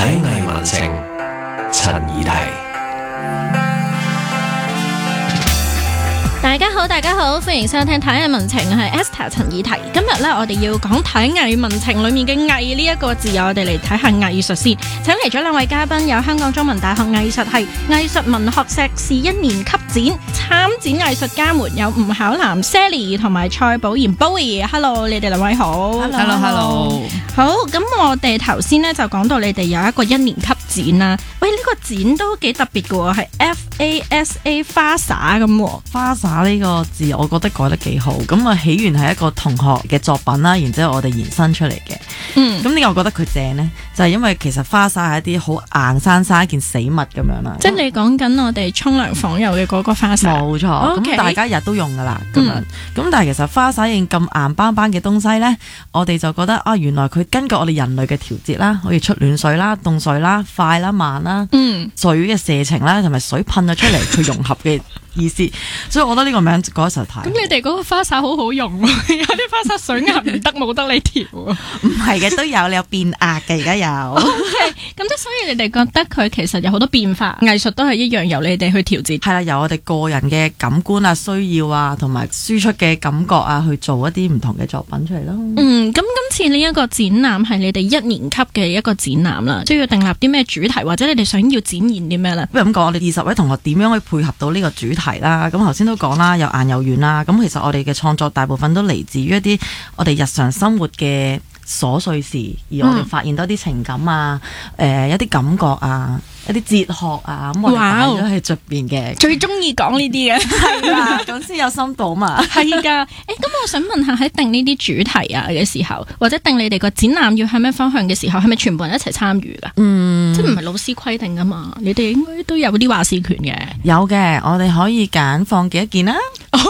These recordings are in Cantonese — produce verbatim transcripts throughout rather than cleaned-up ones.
藝文情，陳怡提。 大家好，大家好，歡迎收聽體藝文情，我係 Esther 陳怡提。今日咧，我哋要講體藝文情裏面嘅藝呢一個字，我哋嚟睇下藝術先。請嚟咗兩位嘉賓，有香港中文大學藝術系藝術文學碩士一年級展參展藝術家們，有吳巧嵐 Sally 同埋蔡寶妍 Bowie。Hello， 你哋兩位好。 Hello，Hello。 好，咁我哋頭先咧就講到你哋有一個一年級展啦。喂，呢、這個展都幾特別嘅喎，係 F A S A 花灑咁。 花灑呢個字我覺得改得幾好，咁啊起源係一個同學嘅作品啦，然之後我哋延伸出嚟嘅。嗯，咁點解我覺得佢正呢？就係、是、因為其實花灑係一啲好硬生生一件死物咁樣啦。 即係你講緊我哋沖涼房有嘅嗰個花灑。冇錯，咁、okay. 大家日都用噶啦，咁樣。咁、嗯、但係其實花灑應咁硬邦邦嘅東西呢，我哋就覺得啊，原來佢根據我哋人類嘅調節啦，可以出暖水啦、凍水啦、快啦、慢啦，嗯，水嘅射程啦，同埋水噴咗出嚟佢融合嘅意思，所以我覺得呢個名改得實太。咁你哋嗰個花灑好好用，有啲花灑水壓唔得，冇得你調。 唔係嘅，都有，你有變壓嘅，而家有。 O K， 咁即係所以你哋覺得佢其實有好多變化，藝術都係一樣由你哋去調節。 係啦，由我哋個人嘅感官啊、需要啊，同埋輸出嘅感覺啊，去做一啲唔同嘅作品出嚟咯。 嗯，咁今次呢一個展覽係你哋一年級嘅一個展覽啦，需要訂立啲咩主題，或者你哋想要展現啲咩咧？不如咁講，我哋二十位同學點樣去配合到呢個主題啦？咁頭先都講啦，又硬又軟啦。咁其實我哋嘅創作大部分都嚟自於一啲我哋日常生活嘅瑣碎事，而我哋發現到啲情感啊，誒、呃、一啲感覺啊，一啲哲學啊，咁我哋擺咗喺入邊嘅。 最中意講呢啲嘅， 係啊，咁先有深度嘛。 係噶，誒，咁我想問下喺定呢啲主題啊嘅時候，或者定你哋個展覽要向咩方向嘅時候，係咪全部人一齊參與噶？嗯，即係唔係老師規定噶嘛？你哋應該都有啲話事權嘅。 有嘅，我哋可以揀放幾多件啦。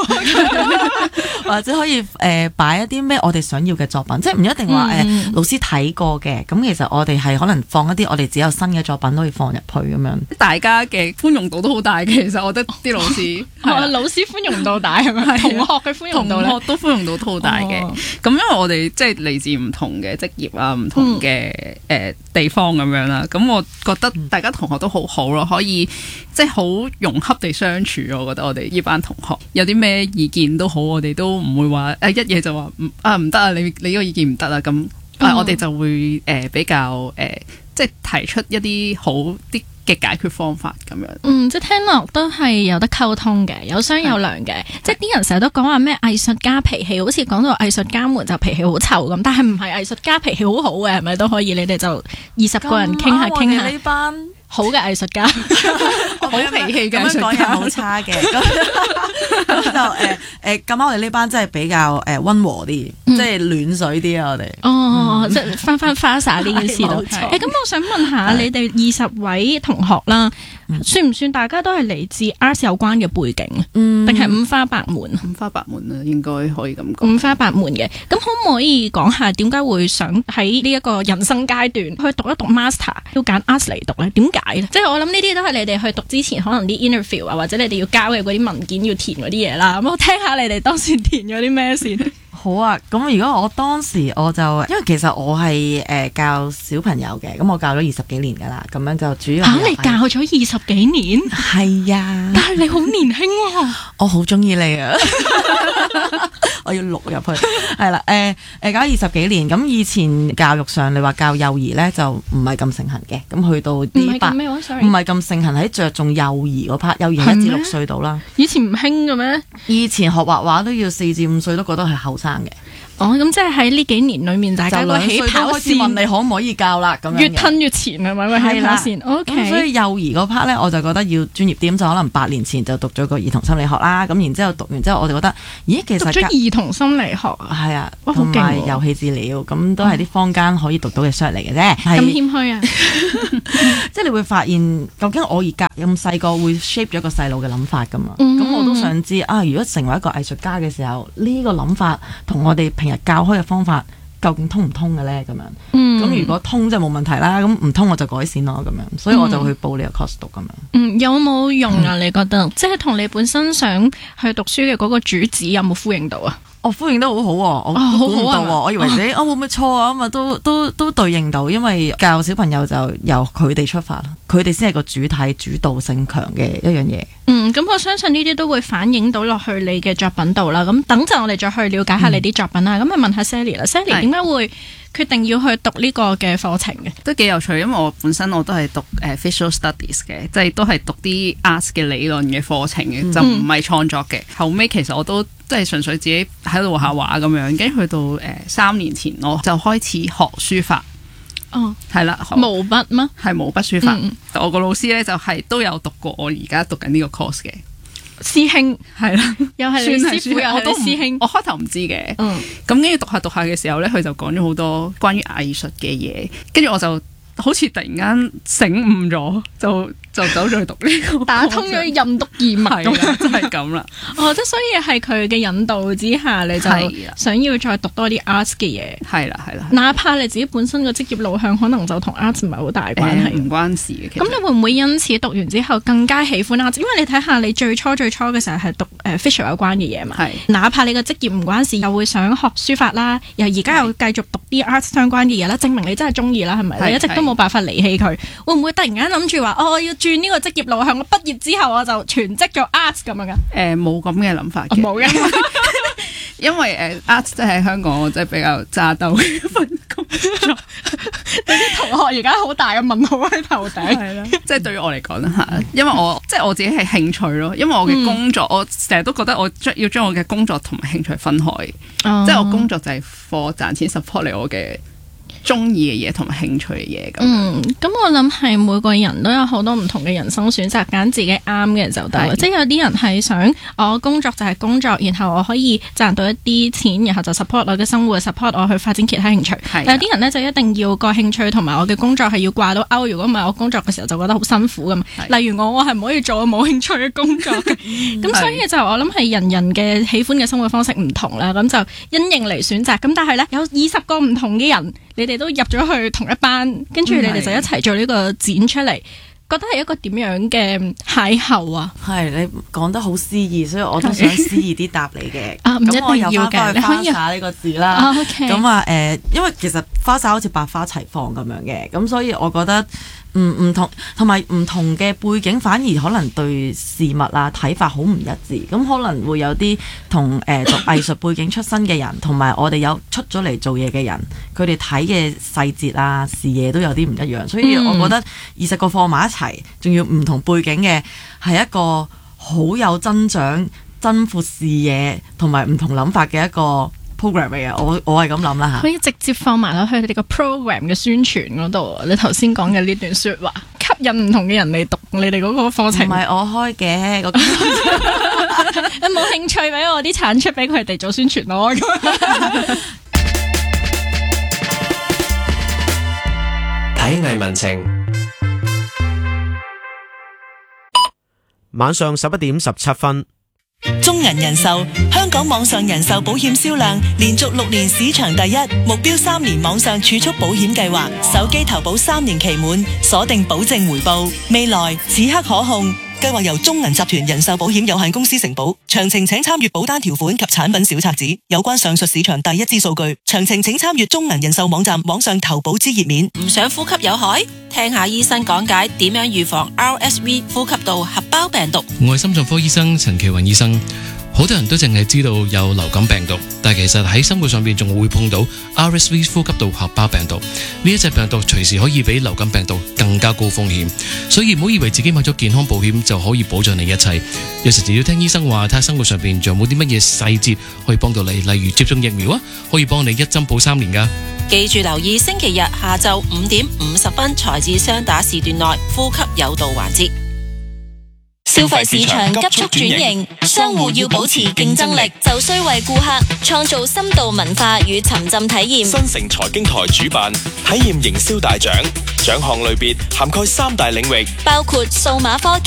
或者可以誒擺、呃、一啲咩我哋想要嘅作品，即係唔一定話誒、嗯呃、老師睇過嘅，咁其實我哋係可能放一啲我哋只有新嘅作品都可以放入去咁樣。 大家嘅寬容度都好大嘅，其實我覺得啲老師， 哦、老師寬容度大係咪？同學嘅寬容度咧， 同學都寬容度都好大嘅。咁、哦、因為我哋即係嚟自唔同嘅職業啊，唔同嘅誒、嗯呃、地方咁樣啦。咁我覺得大家同學都好好咯，可以即係好融洽地相處。我覺得我哋呢班同學有啲咩意見都好，我哋都唔會話誒一嘢就話唔啊唔得啊，你你呢個意見唔得啊，咁啊我哋就會誒、呃、比較誒、呃、即係提出一啲好啲嘅解決方法咁樣。 嗯，即係聽落都係有得溝通嘅，有商有量嘅。即係啲人成日都講話咩藝術家脾氣，好似講到藝術家們就脾氣好臭咁，但係唔係藝術家脾氣好好嘅，係咪都可以？你哋就二十個人傾下傾下。 呢班好嘅藝術家，好脾氣嘅藝術家， 咁樣講嘢好差嘅。咁就誒誒，咁、呃、啱我哋呢班真係比較誒溫和啲、嗯，即係暖水啲啊！我哋哦，嗯、即係翻翻花灑呢件事咯。誒，咁、欸、我想問下你哋二十位同學啦，算唔算大家都係嚟自 Art 有關嘅背景？嗯，定係五花八門？ 五花八門啊，應該可以咁講。 五花八門嘅，咁可唔可以講下點解會想喺呢一個人生階段去讀一讀 Master， 要揀 Art 嚟讀咧？點解？即係我諗呢啲都係你哋去讀之前可能啲 interview 啊，或者你哋要交嘅嗰啲文件要填嗰啲嘢啦。咁我聽下你哋當時填咗啲咩先。 好啊，咁如果我當時我就因為其實我係誒、呃、教小朋友嘅，咁我教咗二十幾年噶啦，咁樣就主要嚇、啊、 你教咗二十幾年？ 係啊， 但係你好年輕喎、啊。 我好中意你啊！我要錄入去，係啦，誒、呃、誒，搞二十幾年，咁以前教育上，你話教幼兒咧就唔係咁盛行嘅，咁去到啲八，唔係咁盛行喺着重幼兒嗰 part， 幼兒一至六歲到啦。 以前唔興嘅咩？ 以前學畫畫都要四至五歲都覺得係後生嘅。 哦，咁即係喺呢幾年裏面，大家個起跑線問你可唔可以教啦，咁樣越吞越前係咪？係啦，先 OK。 咁所以幼兒嗰 part 咧，我就覺得要專業啲，咁就可能八年前就讀咗個兒童心理學啦。咁然之後讀完之後，我就覺得，咦，其實讀咗兒童心理學係啊，同埋遊戲治療，咁都係啲坊間可以讀到嘅書嚟嘅啫。咁謙虛啊！ 即係你會發現，究竟我而家咁細個會 shape 咗個細路嘅諗法噶嘛？咁、嗯、我都想知啊，如果成為一個藝術家嘅時候，呢、呢個諗法同我哋平日教開嘅方法究竟通唔通嘅咧？咁樣，咁、嗯、如果通就冇問題啦，咁唔通我就改善咯，咁樣，所以我就去報呢個 course 讀咁樣。 嗯，有冇用啊？你覺得，嗯、即係同你本身想去讀書嘅嗰個主旨有冇呼應到啊？ 哦，呼應得好好喎，我哦估唔到喎， 好好啊我以為自己哦會唔會錯啊，咁啊都都都對應到，因為教小朋友就由佢哋出發啦，佢哋先係個主體主導性強嘅一樣嘢。 嗯，咁我相信呢啲都會反映到落去你嘅作品度啦。咁等陣我哋再去了解下你啲作品啦。咁啊、嗯、問下 Sally 啦 ，Sally 點解會決定要去讀呢個嘅課程嘅？ 都幾有趣，因為我本身我都係讀誒 visual studies 嘅，即係都係讀啲 arts 嘅理論嘅課程嘅，嗯、就唔係創作嘅。後尾其實我都即係純粹自己喺度畫下畫咁樣，跟住去到誒、呃、三年前我就開始學書法。 哦， 係啦， 毛筆嗎？ 係毛筆書法。 嗯、 我個老師咧就係、是、都有讀過我而家讀緊呢個 course 嘅師兄，係啦，又係你師傅，又係你師兄。 我開頭唔知嘅， 嗯， 咁跟住讀下讀下嘅時候咧，佢就講咗好多關於藝術嘅嘢，跟住我就好似突然間醒悟咗，就就走咗去讀呢個， 打通咗任督二脈咁， 真係咁啦。 哦，即係所以係佢嘅引導之下，你就想要再讀多啲 arts 嘅嘢。 係啦，係啦。 哪怕你自己本身個職業路向可能就同 arts 唔係好大關係， 唔、呃、關事嘅。 咁你會唔會因此讀完之後更加喜歡 arts？因為你睇下你最初最初嘅時候係讀誒 visual 有關嘅嘢嘛，係。哪怕你個職業唔關事，又會想學書法啦，又而家又繼續讀啲 arts 相關嘅嘢啦，證明你真係中意啦，係咪？你一直都冇辦法離棄佢，會唔會突然間諗住話哦，我要轉呢個職業路向？我畢業之後我就全職做 arts 咁樣噶？ 誒，冇咁嘅諗法嘅， 冇嘅， 因為誒 arts 即係喺香港，我真係比較揸兜嘅一份工作。 你啲同學而家好大嘅問號喺頭頂， 係啦，即係對於我嚟講吓，因為我即係我自己係興趣咯，因為我嘅工作，嗯、我成日都覺得我將要將我嘅工作同埋興趣分開，嗯、即係我工作就係貨賺錢 support 嚟我嘅中意嘅嘢同埋興趣嘅嘢咁。嗯， 咁我諗係每個人都有好多唔同嘅人生選擇，揀自己啱嘅就得。是即係有啲人係想我工作就係工作，然後我可以賺到一啲錢，然後就 support 我嘅生活 support 我去發展其他興趣。的有啲人呢，就一定要個興趣同埋我嘅工作係要掛到鈎，如果唔係我工作嘅時候就覺得好辛苦噶嘛。的例如我我係唔可以做我冇興趣嘅工作嘅，咁所以就我諗係人人嘅喜歡嘅生活方式唔同啦，咁就因應嚟選擇。咁但係呢，有二十個唔同嘅人。你哋都入咗去同一班，跟住你哋就一齊做呢個展出嚟，覺得係一個點樣嘅邂逅啊？ 係你講得好詩意，所以我都想詩意啲答你嘅。 啊，唔一定要嘅， 你可以花灑呢個字啦。咁啊，誒、呃，因為其實花灑好似百花齊放咁樣嘅，咁所以我覺得。唔唔同，同埋唔同嘅背景，反而可能對事物啊睇法好唔一致。咁可能會有啲同誒讀藝術背景出身嘅人，同埋我哋有出咗嚟做嘢嘅人，佢哋睇嘅細節啊視野都有啲唔一樣。所以我覺得二十個放埋一齊，仲要唔同背景嘅，係一個好有增長、增闊視野同埋唔同諗法嘅一個 program 嚟嘅，我我係咁諗啦嚇， 可以直接放埋落去你哋個 program 嘅宣傳嗰度。你頭先講嘅呢段説話，吸引唔同嘅人嚟讀你哋嗰個課程。 唔係我開嘅， 你冇興趣俾我啲產出俾佢哋做宣傳咯。 睇藝文情， 晚上十一點十七分。 中銀人壽香港網上人壽保險銷量連續六年市場第一，目標三年網上儲蓄保險計劃，手機投保三年期滿，鎖定保證回報，未來此刻可控。計劃由中銀集團人壽保險有限公司承保，詳情請參閱保單條款及產品小冊子。有關上述市場第一支數據，詳情請參閱中銀人壽網站網上投保之頁面。 唔想呼吸有害？聽下醫生講解點樣預防 R S V 呼吸道合胞病毒。 我係心臟科醫生陳其雲醫生。好多人都淨係知道有流感病毒，但其實喺生活上邊仲會碰到 R S V 呼吸道合胞病毒。呢一隻病毒隨時可以比流感病毒更加高風險，所以唔好以為自己買咗健康保險就可以保障你一切。有時就要聽醫生話，睇下生活上邊仲有冇啲乜嘢細節可以幫到你，例如接種疫苗啊，可以幫你一針保三年噶。 記住留意星期日下晝五點五十分財智雙打時段內呼吸有道環節。 消費市場急速轉型，商戶要保持競爭力，就需為顧客創造深度文化與沉浸體驗。 新城財經台主辦體驗營銷大獎，獎項類別涵蓋三大領域， 包括數碼科